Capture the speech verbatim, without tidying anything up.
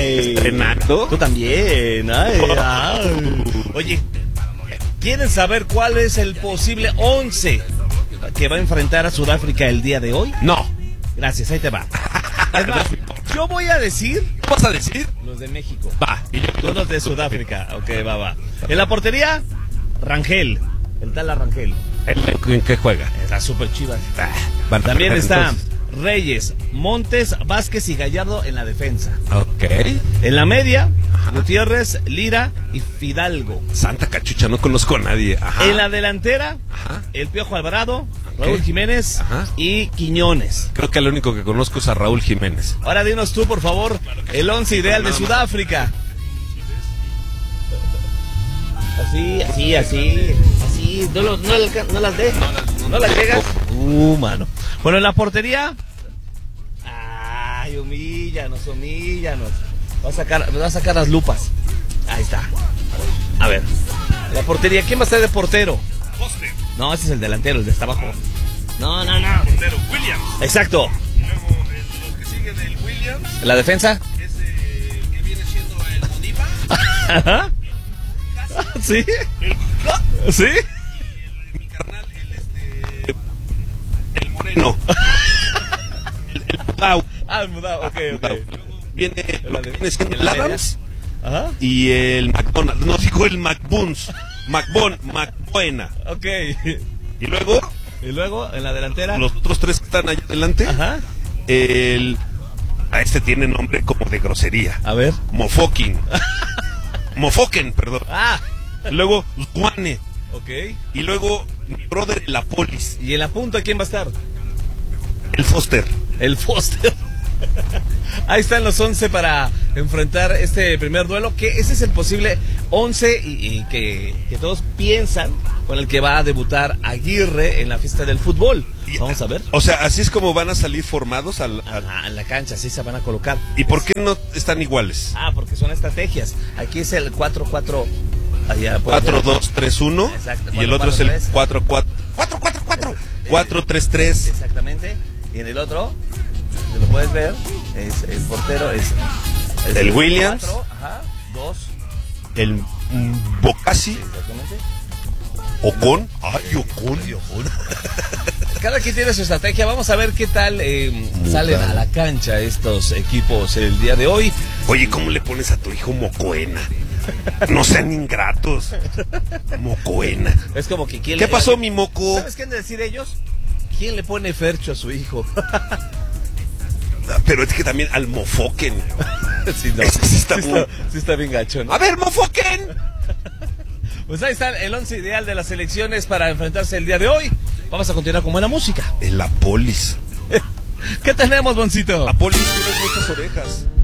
Ay. ¿Estrenando? Tú también. Ay, ay. Oye, ¿quieren saber cuál es el posible once que va a enfrentar a Sudáfrica el día de hoy? No. Gracias, ahí te va. Es más, yo voy a decir... ¿Qué vas a decir? Los de México. Va. Y yo, Todos los de Sudáfrica. Ok, va, va. En la portería, Rangel. El tal Rangel. ¿En qué juega? Es la super chivas. Ah, van a También perder, está entonces. Reyes, Montes, Vázquez y Gallardo en la defensa. Ok. En la media, Gutiérrez, Lira y Fidalgo. Santa cachucha, no conozco a nadie. Ajá. En la delantera, Ajá. el Piojo Alvarado, Raúl Jiménez Ajá. y Quiñones. Creo que el único que conozco es a Raúl Jiménez. Ahora dinos tú, por favor, el once ideal de Sudáfrica. Así, así, así, así. No, lo- no, alca- no las de, no las llegas. Uh, mano. Bueno, en la portería. Ay, humíllanos, humíllanos. Va a sacar, va a sacar las lupas. Ahí está. A ver. La portería, ¿quién va a ser de portero? Foster, No, ese es el delantero, el de está abajo. No, no, no. portero Williams. Exacto. Y luego el, los que siguen del Williams La defensa. es eh, el que viene siendo el Modiba. Ajá. ¿Sí? ¿Sí? Mi carnal, el este. El Moreno. El, el Pau. Ah, el mudado, ok, ok. Viene La lo que de- viene siendo en el la media. Adams Ajá. y el McDonald's. No, digo el McBoons. McBon, McBuena. Ok. Y luego, Y luego, en la delantera. los otros tres que están allá adelante. Ajá. El. A este tiene nombre como de grosería. A ver. Mofokin. Mofoken, perdón. Ah. Luego, Juane. Ok. Y luego, mi brother, la Polis. Y en la punta, ¿quién va a estar? El Foster. El Foster. Ahí están los once para enfrentar este primer duelo, que ese es el posible once y, y que, que todos piensan con el que va a debutar Aguirre en la fiesta del fútbol. Vamos a ver. O sea, así es como van a salir formados al. al- Ajá, en la cancha, así se van a colocar. ¿Y por qué no están iguales? Ah, porque son estrategias. Aquí es el cuatro cuatro. Allá puede cuatro ser. dos tres uno. Exacto, Y el otro es el cuatro cuatro cuatro. cuatro cuatro cuatro. cuatro tres tres. Exactamente. Y en el otro, si lo puedes ver, es el portero es, es El Williams. cuatro, ajá, dos, El mm, Bocasi. exactamente. Ocon. Ay, Ocon. Cada quien tiene su estrategia. Vamos a ver qué tal eh, salen a la cancha estos equipos el día de hoy. Oye, ¿cómo le pones a tu hijo Mocoena? No sean ingratos. Mocoena. Es como que quién ¿Qué le- pasó, mi moco? ¿Sabes qué han de decir ellos? ¿Quién le pone Fercho a su hijo? Pero es que también al Mofoken. Sí, no. Ese sí está Sí muy- está, sí está bien gachón. A ver, Mofoken. Pues ahí está el once ideal de las elecciones para enfrentarse el día de hoy. Vamos a continuar con buena música. En la Polis. ¿Qué tenemos, Boncito? La Polis tiene muchas orejas.